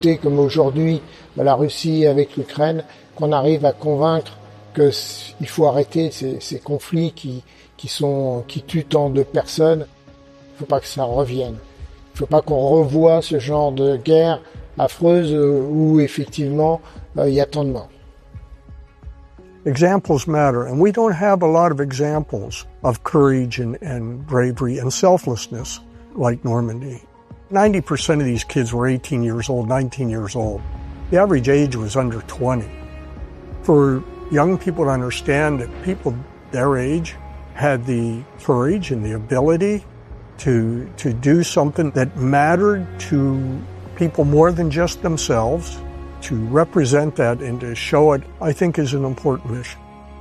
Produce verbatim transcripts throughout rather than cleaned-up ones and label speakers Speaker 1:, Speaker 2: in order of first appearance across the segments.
Speaker 1: C'est comme aujourd'hui, la Russie avec l'Ukraine, qu'on arrive à convaincre qu'il faut arrêter ces, ces conflits qui, qui, sont, qui tuent tant de personnes. Il ne faut pas que ça revienne. Il ne faut pas qu'on revoie ce genre de guerre affreuse où effectivement euh, il y a tant de morts.
Speaker 2: Examples matter, and we don't have a lot of examples of courage and, and bravery and selflessness like Normandy. ninety percent of these kids were eighteen years old, nineteen years old. The average age was under twenty. For young people to understand that people their age had the courage and the ability to, to do something that mattered to people more than just themselves, to represent that and to show it, I think is an important mission.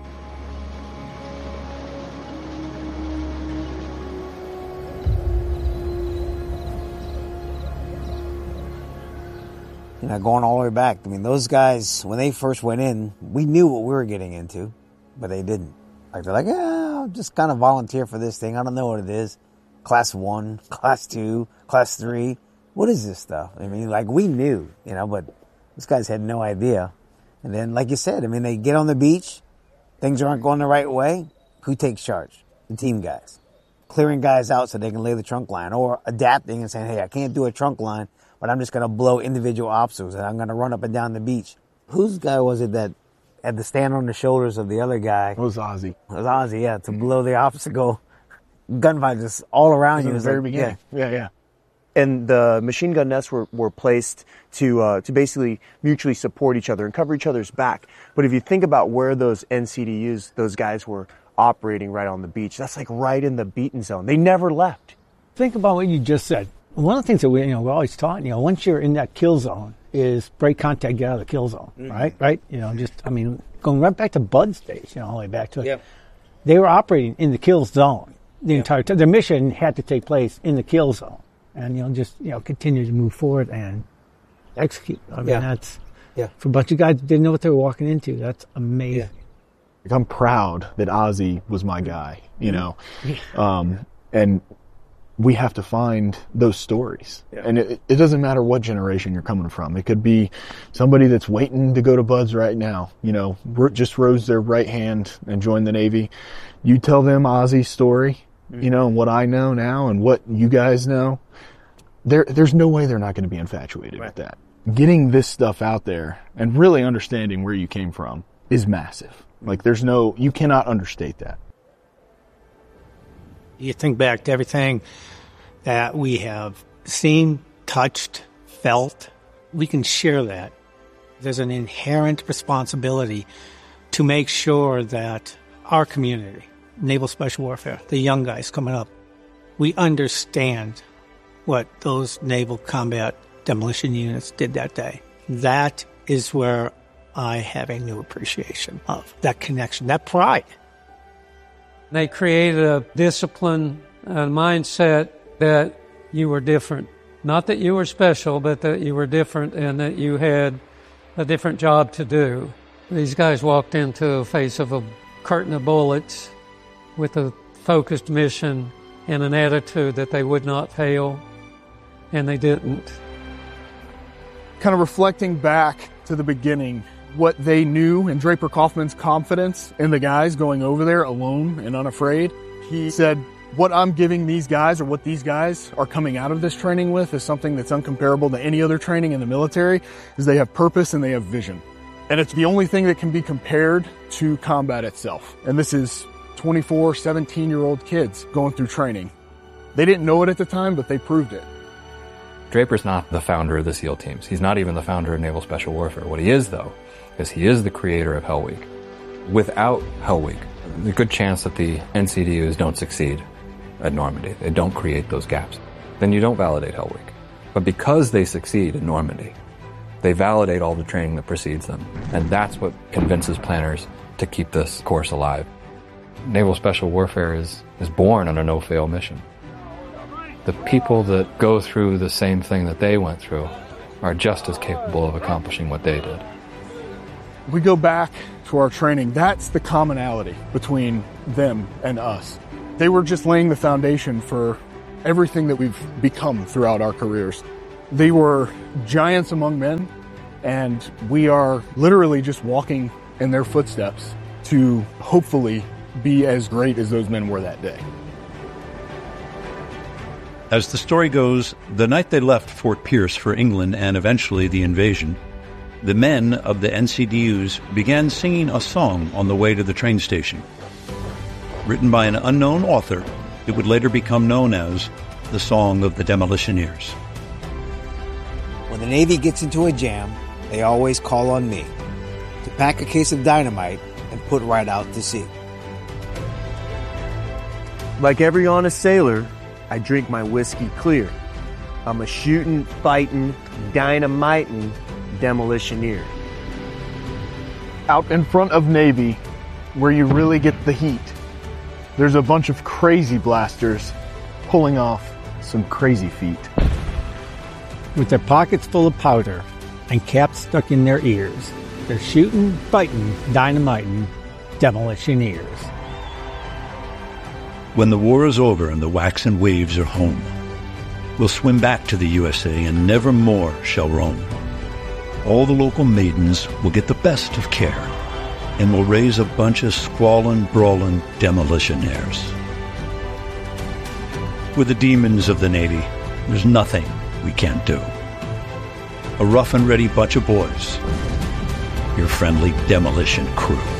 Speaker 3: You know, going all the way back, I mean, those guys, when they first went in, we knew what we were getting into, but they didn't. Like, they're like, yeah, I'll just kind of volunteer for this thing. I don't know what it is. Class one, class two, class three. What is this stuff? I mean, like, we knew, you know, but these guys had no idea. And then, like you said, I mean, they get on the beach, things aren't going the right way. Who takes charge? The team guys. Clearing guys out so they can lay the trunk line, or adapting and saying, hey, I can't do a trunk line, but I'm just going to blow individual obstacles and I'm going to run up and down the beach. Whose guy was it that had to stand on the shoulders of the other guy?
Speaker 4: It was Ozzy.
Speaker 3: It was Ozzy, yeah, to blow the obstacle. Gunfire just all around you.
Speaker 4: In the very like, beginning.
Speaker 3: Yeah,
Speaker 4: yeah. yeah.
Speaker 5: And the machine gun nests were, were placed to uh, to basically mutually support each other and cover each other's back. But if you think about where those N C D Us, those guys were operating right on the beach, that's like right in the beaten zone. They never left.
Speaker 6: Think about what you just said. One of the things that we, you know, we're always taught, you know, once you're in that kill zone, is break contact, get out of the kill zone, mm-hmm. right? Right? You know, just, I mean, going right back to Bud's days, you know, all the way back to it.
Speaker 3: Yep.
Speaker 6: They were operating in the kill zone the yep. entire time. Their mission had to take place in the kill zone. And, you know, just, you know, continue to move forward and execute. I mean, yeah. that's,
Speaker 3: yeah.
Speaker 6: for a bunch of guys that didn't know what they were walking into, that's amazing.
Speaker 4: Yeah. I'm proud that Ozzy was my guy, you know. Um, and we have to find those stories. Yeah. And it, it doesn't matter what generation you're coming from. It could be somebody that's waiting to go to Bud's right now, you know, just rose their right hand and joined the Navy. You tell them Ozzy's story, mm-hmm. you know, and what I know now and what you guys know. There, there's no way they're not going to be infatuated right. with that. Getting this stuff out there and really understanding where you came from is massive. Like, there's no, you cannot understate that.
Speaker 6: You think back to everything that we have seen, touched, felt. We can share that. There's an inherent responsibility to make sure that our community, Naval Special Warfare, the young guys coming up, we understand what those naval combat demolition units did that day. That is where I have a new appreciation of that connection, that pride.
Speaker 7: They created a discipline, a mindset that you were different. Not that you were special, but that you were different and that you had a different job to do. These guys walked into the face of a curtain of bullets with a focused mission and an attitude that they would not fail, and they didn't.
Speaker 4: Kind of reflecting back to the beginning, what they knew and Draper Kaufman's confidence in the guys going over there alone and unafraid. He said, what I'm giving these guys or what these guys are coming out of this training with is something that's uncomparable to any other training in the military, is they have purpose and they have vision. And it's the only thing that can be compared to combat itself. And this is twenty-four, seventeen-year-old kids going through training. They didn't know it at the time, but they proved it.
Speaker 8: Draper's not the founder of the SEAL teams. He's not even the founder of Naval Special Warfare. What he is, though, is he is the creator of Hell Week. Without Hell Week, there's a good chance that the N C D Us don't succeed at Normandy. They don't create those gaps. Then you don't validate Hell Week. But because they succeed in Normandy, they validate all the training that precedes them. And that's what convinces planners to keep this course alive. Naval Special Warfare is, is born on a no-fail mission. The people that go through the same thing that they went through are just as capable of accomplishing what they did.
Speaker 4: We go back to our training. That's the commonality between them and us. They were just laying the foundation for everything that we've become throughout our careers. They were giants among men, and we are literally just walking in their footsteps to hopefully be as great as those men were that day.
Speaker 9: As the story goes, the night they left Fort Pierce for England and eventually the invasion, the men of the N C D Us began singing a song on the way to the train station. Written by an unknown author, it would later become known as the Song of the Demolitioneers.
Speaker 3: When the Navy gets into a jam, they always call on me to pack a case of dynamite and put right out to sea.
Speaker 5: Like every honest sailor, I drink my whiskey clear. I'm a shootin', fightin', dynamitin' demolitioneer.
Speaker 4: Out in front of Navy, where you really get the heat, there's a bunch of crazy blasters pulling off some crazy feet.
Speaker 6: With their pockets full of powder and caps stuck in their ears, they're shooting, fighting, dynamiting demolitioneers.
Speaker 9: When the war is over and the waxen waves are home, we'll swim back to the U S A and never more shall roam. All the local maidens will get the best of care, and we'll raise a bunch of squalling, brawling demolitionaires. With the demons of the Navy, there's nothing we can't do. A rough and ready bunch of boys, your friendly demolition crew.